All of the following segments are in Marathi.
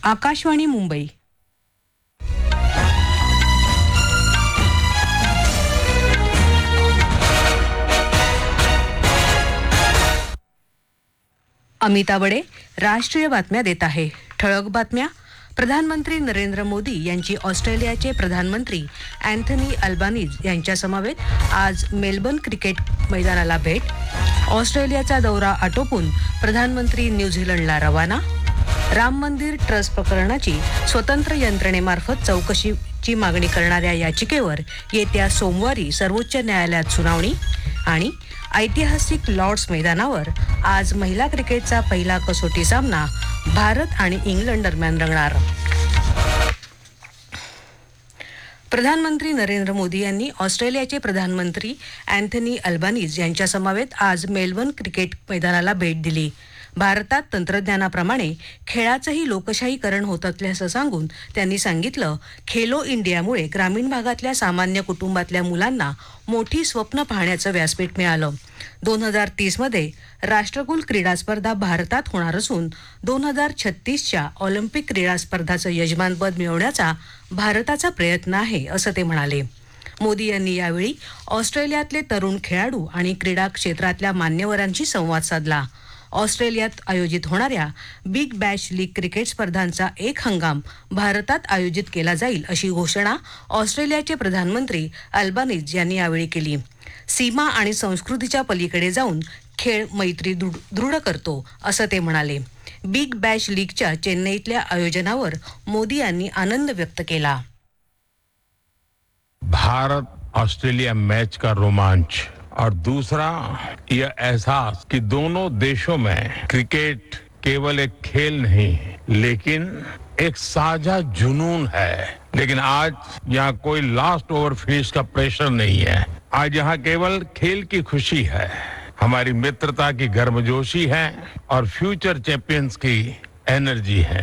आकाशवाणी मुंबई. अमिता बडे राष्ट्रीय बातम्या देत आहे. ठळक बातम्या. प्रधानमंत्री नरेंद्र मोदी यांची ऑस्ट्रेलियाचे प्रधानमंत्री अँथनी अल्बानीज यांच्या समवेत आज मेलबर्न क्रिकेट मैदानाला भेट. ऑस्ट्रेलियाचा दौरा आटोपून प्रधानमंत्री न्यूझीलंडला रवाना. राम मंदिर ट्रस्ट प्रकरणाची स्वतंत्र यंत्रणेमार्फत चौकशीची मागणी करणाऱ्या याचिकेवर येत्या सोमवारी सर्वोच्च न्यायालयात सुनावणी. आणि ऐतिहासिक लॉर्ड्स मैदानावर आज महिला क्रिकेटचा पहिला कसोटी सामना भारत आणि इंग्लंड दरम्यान रंगणार. प्रधानमंत्री नरेंद्र मोदी यांनी ऑस्ट्रेलियाचे प्रधानमंत्री अँथनी अल्बानीज यांच्या समवेत आज मेलबर्न क्रिकेट मैदानाला भेट दिली. भारतात तंत्रज्ञानाप्रमाणे खेळाचंही लोकशाहीकरण होत असल्याचं सांगून त्यांनी सांगितलं, खेलो इंडियामुळे ग्रामीण भागातल्या सामान्य कुटुंबातल्या मुलांना मोठी स्वप्न पाहण्याचं व्यासपीठ मिळालं. 2030 मध्ये राष्ट्रकुल क्रीडा स्पर्धा भारतात होणार असून 2036च्या ऑलिम्पिक क्रीडा स्पर्धाचं यजमानपद मिळवण्याचा भारताचा प्रयत्न आहे, असं ते म्हणाले. मोदी यांनी यावेळी ऑस्ट्रेलियातले तरुण खेळाडू आणि क्रीडा क्षेत्रातल्या मान्यवरांशी संवाद साधला. ऑस्ट्रेलियात आयोजित होणाऱ्या बिग बॅश लीग क्रिकेट स्पर्धांचा एक हंगाम भारतात आयोजित केला जाईल, अशी घोषणा ऑस्ट्रेलियाचे प्रधानमंत्री अल्बानीज यांनी यावेळी केली. सीमा आणि संस्कृतीच्या पलीकडे जाऊन खेळ मैत्री दृढ करतो, असं ते म्हणाले. बिग बॅश लीगच्या चेन्नईतल्या आयोजनावर मोदी यांनी आनंद व्यक्त केला. भारत ऑस्ट्रेलिया मैच का रोमांच और दूसरा यह एहसास कि दोनों देशों में क्रिकेट केवल एक खेल नहीं लेकिन एक साझा जुनून है. लेकिन आज यहाँ कोई लास्ट ओवर फिनिश का प्रेशर नहीं है. आज यहाँ केवल खेल की खुशी है, हमारी मित्रता की गर्मजोशी है और फ्यूचर चैंपियंस की एनर्जी है.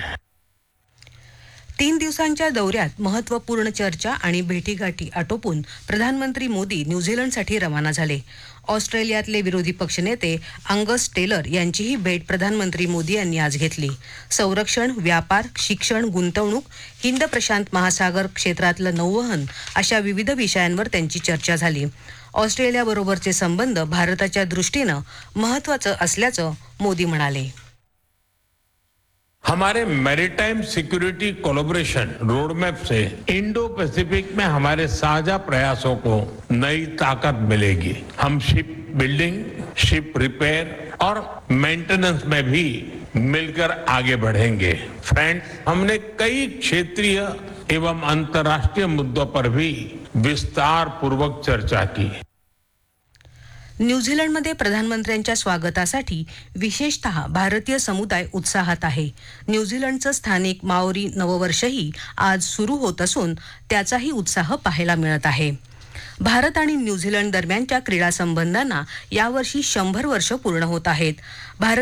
3 दिवसांच्या दौऱ्यात महत्त्वपूर्ण चर्चा आणि भेटीगाठी आटोपून प्रधानमंत्री मोदी न्यूझीलंडसाठी रवाना झाले. ऑस्ट्रेलियातले विरोधी पक्षनेते अंगस टेलर यांचीही भेट प्रधानमंत्री मोदी यांनी आज घेतली. संरक्षण, व्यापार, शिक्षण, गुंतवणूक, हिंद प्रशांत महासागर क्षेत्रातलं नौवहन अशा विविध विषयांवर त्यांची चर्चा झाली. ऑस्ट्रेलियाबरोबरचे संबंध भारताच्या दृष्टीनं महत्त्वाचं असल्याचं मोदी म्हणाले. हमारे मैरीटाइम सिक्योरिटी कोलैबोरेशन रोडमैप से इंडो पैसिफिक में हमारे साझा प्रयासों को नई ताकत मिलेगी. हम शिप बिल्डिंग, शिप रिपेयर और मेंटेनेंस में भी मिलकर आगे बढ़ेंगे. फ्रेंड्स, हमने कई क्षेत्रीय एवं अंतर्राष्ट्रीय मुद्दों पर भी विस्तार पूर्वक चर्चा की. न्यूझीलंडमध्ये प्रधानमंत्र्यांच्या स्वागतासाठी विशेषतः भारतीय समुदाय उत्साहात आहे. न्यूझीलंडचं स्थानिक माओरी नववर्षही आज सुरू होत असून त्याचाही उत्साह पाहायला मिळत आहे. भारत आणि न्यूझीलंड दरम्यानच्या क्रीडा संबंधांना यावर्षी 100 वर्ष पूर्ण होत आहेत. भारत